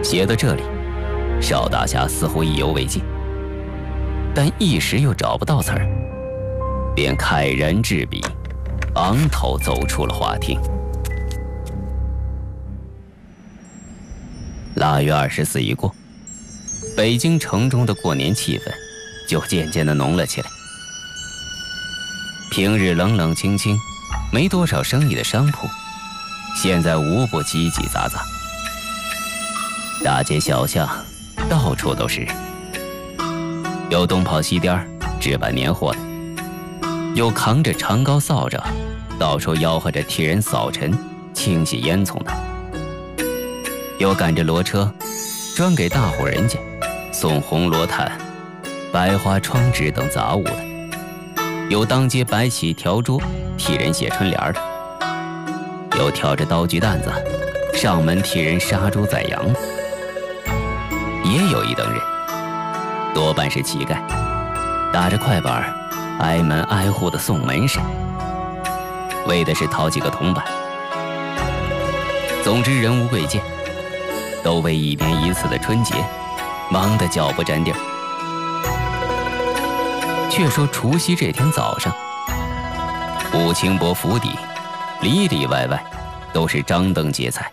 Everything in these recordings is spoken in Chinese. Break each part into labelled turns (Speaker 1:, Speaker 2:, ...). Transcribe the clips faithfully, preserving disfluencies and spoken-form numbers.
Speaker 1: 写到这里，邵大侠似乎意犹未尽，但一时又找不到词儿，便慨然执笔，昂头走出了花厅。腊月二十四一过，北京城中的过年气氛就渐渐地浓了起来。平日冷冷清清、没多少生意的商铺，现在无不叽叽喳喳。大街小巷，到处都是人，有东跑西颠置办年货的，有扛着长篙扫帚，到处吆喝着替人扫尘、清洗烟囱的，有赶着骡车，专给大户人家送红罗毯、白花窗纸等杂物的，有当街摆起条桌替人写春联的，有挑着刀具担子上门替人杀猪宰羊的，也有一等人，多半是乞丐，打着快板挨门挨户的送门神，为的是讨几个铜板。总之人无贵贱，都为一年一次的春节忙得脚不沾地儿。却说除夕这天早上，武清伯府邸里里外外都是张灯结彩。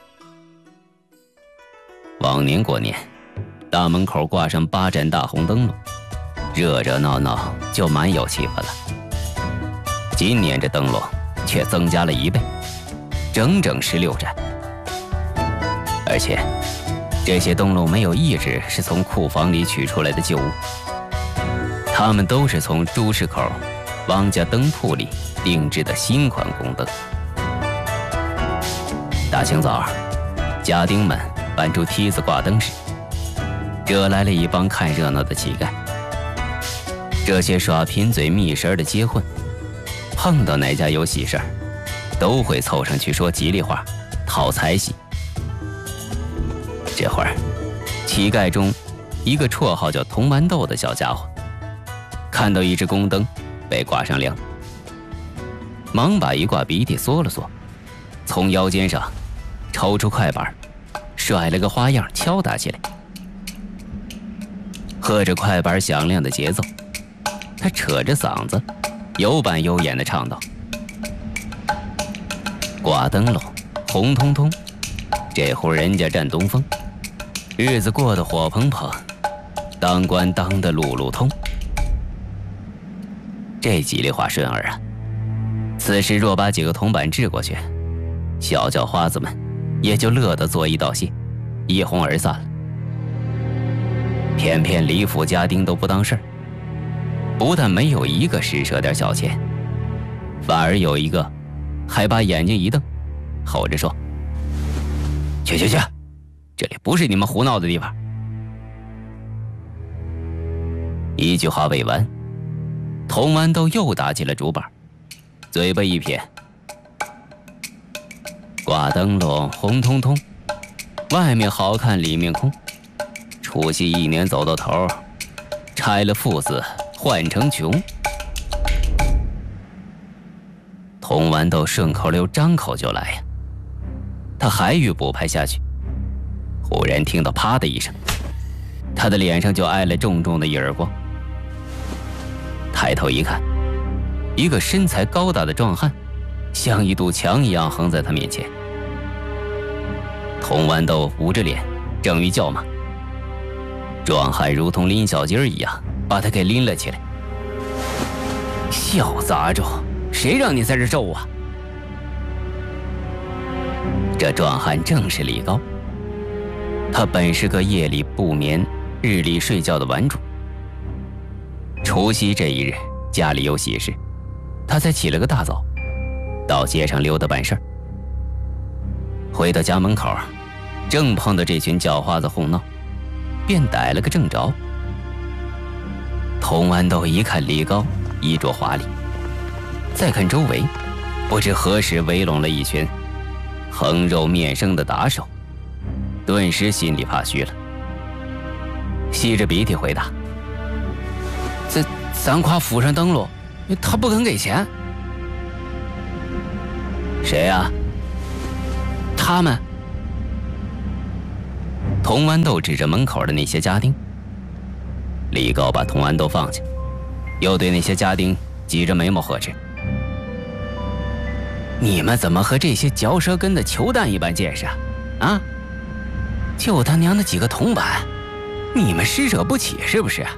Speaker 1: 往年过年，大门口挂上八盏大红灯笼，热热闹闹就蛮有气氛了。今年这灯笼却增加了一倍，整整十六盏。而且这些灯笼没有一只是从库房里取出来的旧物，它们都是从朱市口王家灯铺里定制的新款宫灯。大清早，家丁们搬出梯子挂灯时，惹来了一帮看热闹的乞丐。这些耍贫嘴密食的街混，碰到哪家有喜事儿，都会凑上去说吉利话，讨财喜。这会儿，乞丐中一个绰号叫铜豌豆的小家伙，看到一只宫灯被挂上梁，忙把一挂鼻涕缩了缩，从腰间上抽出快板，甩了个花样敲打起来。和着快板响亮的节奏，他扯着嗓子有板有眼地唱道：挂灯笼红彤彤，这户人家占东风，日子过得火蓬蓬，当官当得路路通。这吉利话顺耳啊！此时若把几个铜板掷过去，小叫花子们也就乐得作揖道谢，一哄而散了。偏偏李府家丁都不当事儿，不但没有一个施舍点小钱，反而有一个还把眼睛一瞪，吼着说：去去去，这里不是你们胡闹的地方。一句话未完，铜豌豆又打起了竹板，嘴巴一撇：挂灯笼红彤彤，外面好看里面空，除夕一年走到头，拆了富子换成穷。铜豌豆顺口溜张口就来呀，他还欲补拍下去，忽然听到啪的一声，他的脸上就挨了重重的一耳光。抬头一看，一个身材高大的壮汉像一堵墙一样横在他面前。铜豌豆捂着脸正欲叫骂，壮汉如同拎小鸡儿一样把他给拎了起来。小杂种，谁让你在这咒啊？这壮汉正是李高，他本是个夜里不眠日里睡觉的顽主。除夕这一日家里有喜事，他才起了个大早，到街上溜达办事儿。回到家门口，正碰到这群叫花子哄闹，便逮了个正着。铜豌豆一看李高衣着华丽，再看周围，不知何时围拢了一群横肉面生的打手，顿时心里怕虚了，吸着鼻涕回答：咱咱夸府上灯笼，他不肯给钱。谁呀？他们。 童豌豆指着门口的那些家丁。李高把童豌豆放下，又对那些家丁挤着眉毛呵斥：“你们怎么和这些嚼舌根的球蛋一般见识啊？啊！就他娘的几个铜板，你们施舍不起是不是？”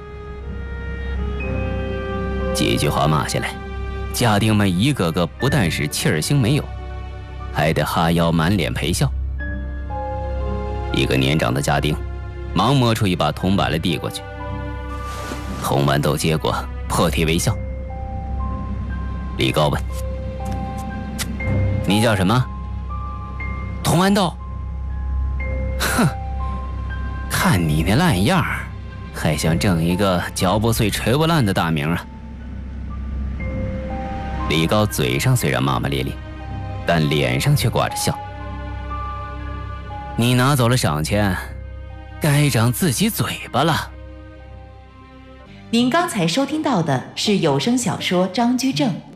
Speaker 1: 几句话骂下来，家丁们一个个不但是气儿星没有，还得哈腰满脸陪笑。一个年长的家丁忙摸出一把铜板来递过去，童豌豆接过，破涕为笑。李高问：“你叫什么？”“童豌豆。”“哼，看你那烂样儿，还想挣一个嚼不碎锤不烂的大名啊！”李高嘴上虽然骂骂咧咧，但脸上却挂着笑。“你拿走了赏钱，该长自己嘴巴了。”
Speaker 2: 您刚才收听到的是有声小说《张居正》，